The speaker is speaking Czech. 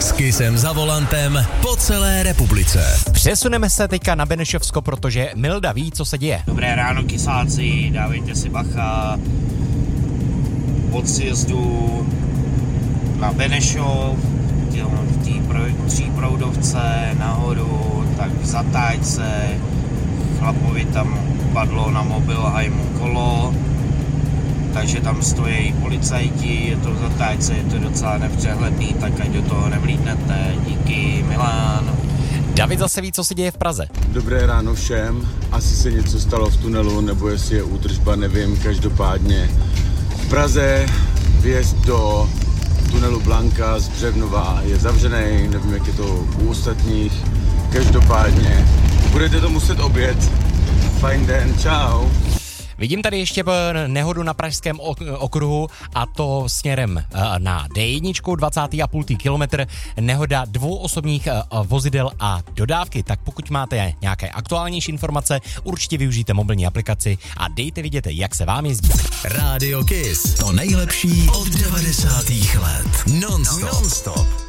S Kissem za volantem po celé republice. Přesuneme se teďka na Benešovsko, protože Milda ví, co se děje. Dobré ráno, kysáci, dávejte si bacha. Od sjezdu na Benešov, v té tříproudovce nahoru, tak v zatáčce chlapovi tam padlo na mobil hajmu kolo, takže tam stojí policajti, je to v zatáčce, je to docela nepřehledný, tak ať do toho nevlídnete. Díky, Milan. David zase ví, co se děje v Praze. Dobré ráno všem. Asi se něco stalo v tunelu, nebo jestli je údržba, nevím. Každopádně v Praze vjezd do tunelu Blanka z Břevnova je zavřený, nevím, jak je to u ostatních. Každopádně budete to muset objet. Fajn den, čau. Vidím tady ještě nehodu na pražském okruhu, a to směrem na D1, 20,5 kilometr, nehoda 2 osobních vozidel a dodávky. Tak pokud máte nějaké aktuálnější informace, určitě využijte mobilní aplikaci a dejte vidět, jak se vám jezdí. Radio Kiss, to nejlepší od 90. let. Non-stop.